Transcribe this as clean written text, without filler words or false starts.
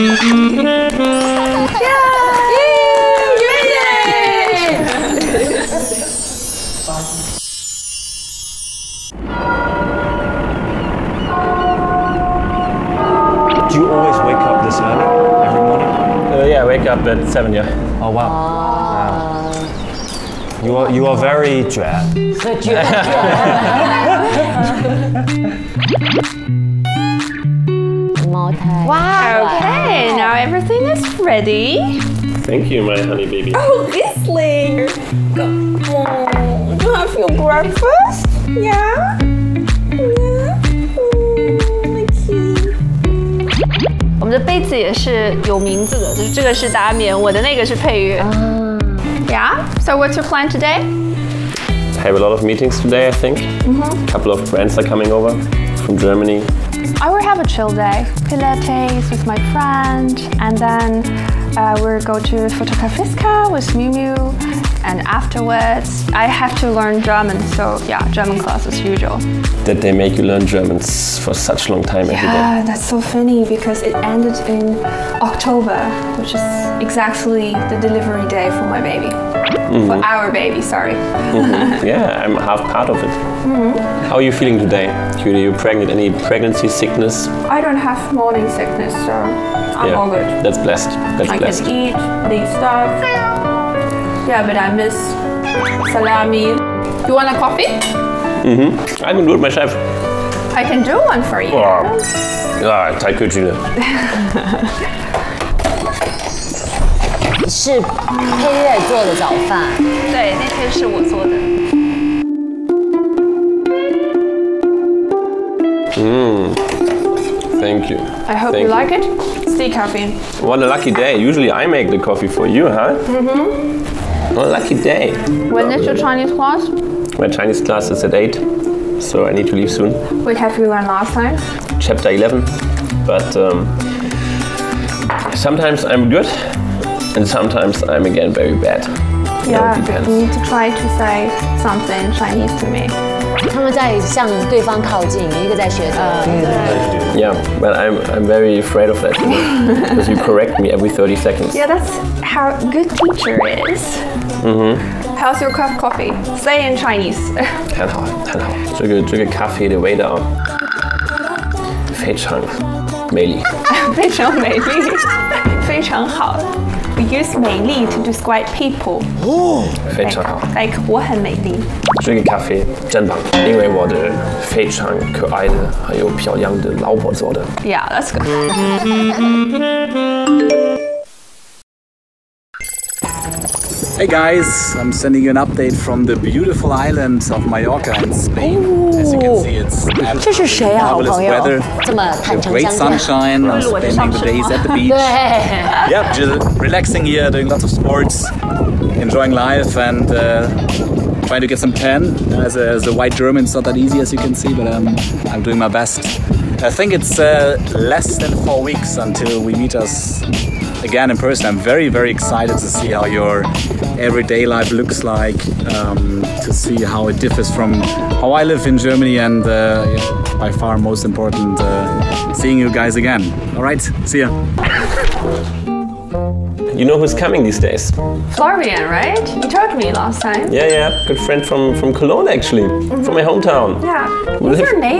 Do you always wake up this early every morning? Yeah, I wake up at 7, yeah. Oh wow. You are very 卷. Wow, okay, now everything is ready. Thank you, my honey baby. Oh, Riesling! Come on, you have your breakfast? Yeah? Yeah? 我们的杯子也是有名字的，就是这个是达冕，我的那个是配乐。Yeah? So what's your plan today? I have a lot of meetings today, I think. A couple of friends are coming over from Germany. I will have a chill day. Pilates with my friend, and then we'll go to Fotografiska with Miu Miu. And afterwards, I have to learn German, so yeah, German class as usual. That they make you learn German for such a long time every day. Yeah, that's so funny because it ended in October, which is exactly the delivery day for my baby. For our baby, sorry. Yeah, I'm half part of it. How are you feeling today? Judy, are you pregnant? Any pregnancy sickness? I don't have morning sickness, so I'm all good. That's blessed. That's I blessed. can eat, need stuff. Yeah, but I miss salami. You want a coffee? I can do it myself. I can do one for you. Ah, 太客气了。 是佩瑞做的早饭。 对，那天是我做的。 Thank you. I hope you like it. It's decaf. What a lucky day. Usually I make the coffee for you, huh? What a lucky day. When is your Chinese class? My Chinese class is at 8, so I need to leave soon. What have you learned last time? Chapter 11. But sometimes I'm good, and sometimes I'm again very bad. Yeah, it depends. you need to try to say something Chinese to me. 他们在向对方靠近，一个在学德语。 Yeah, but I'm very afraid of that because you correct me every 30 seconds. Yeah, that's how a good teacher is. How's your cup of coffee? Say in Chinese. 很好，很好。这个咖啡的味道非常美丽。 非常美丽，非常好。We use 美丽 to describe people. 非常好。 Like 我很美丽。 这个咖啡真棒，因为我的非常可爱的还有漂亮的老婆做的。 Yeah, that's good. Hey guys, I'm sending you an update from the beautiful island of Mallorca in Spain. As you can see, it's 这是谁啊，好 marvelous 朋友 weather,？ 这么坦诚 great 相见。 sunshine. I'm spending the days at the beach. 对， Yeah, just relaxing here, doing lots of sports, enjoying life, and trying to get some tan. As a white German, it's not that easy, as you can see, but I'm doing my best. I think it's less than 4 weeks until we meet us again in person. I'm very, very excited to see how your everyday life looks like, to see how it differs from how I live in Germany, and by far most important, seeing you guys again. All right, see ya. You know who's coming these days? Florian, right? You told me last time. Yeah, good friend from Cologne actually, from my hometown. Yeah. Well, What's her name?